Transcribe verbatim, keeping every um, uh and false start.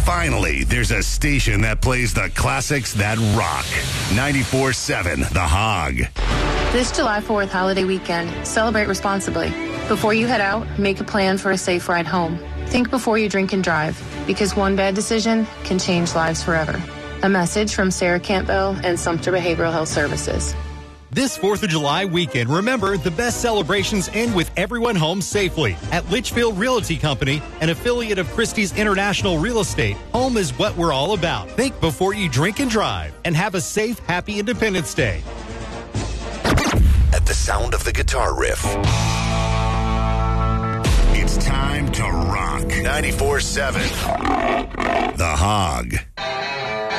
Finally, there's a station that plays the classics that rock. ninety-four seven The Hog. This July fourth holiday weekend, celebrate responsibly. Before you head out, make a plan for a safe ride home. Think before you drink and drive, because one bad decision can change lives forever. A message from Sarah Campbell and Sumter Behavioral Health Services. This fourth of July weekend, remember, the best celebrations end with everyone home safely. At Litchfield Realty Company, an affiliate of Christie's International Real Estate, home is what we're all about. Think before you drink and drive, and have a safe, happy Independence Day. At the sound of the guitar riff, it's time to rock. ninety-four seven The Hog.